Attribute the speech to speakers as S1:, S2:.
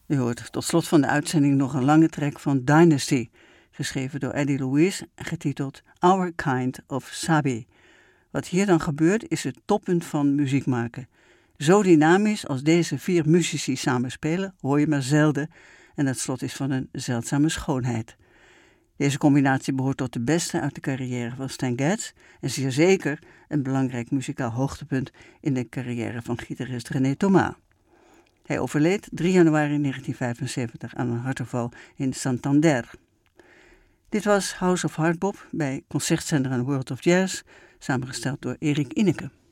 S1: U hoort tot slot van de uitzending nog een lange track van Dynasty, geschreven door Eddie Louise en getiteld Our Kind of Sabi. Wat hier dan gebeurt is het toppunt van muziek maken. Zo dynamisch als deze 4 muzici samen spelen, hoor je maar zelden en het slot is van een zeldzame schoonheid. Deze combinatie behoort tot de beste uit de carrière van Stan Getz en zeer zeker een belangrijk muzikaal hoogtepunt in de carrière van gitarist René Thomas. Hij overleed 3 januari 1975 aan een hartaanval in Santander. Dit was House of Hardbop bij Concertzender en World of Jazz, samengesteld door Erik Inneke.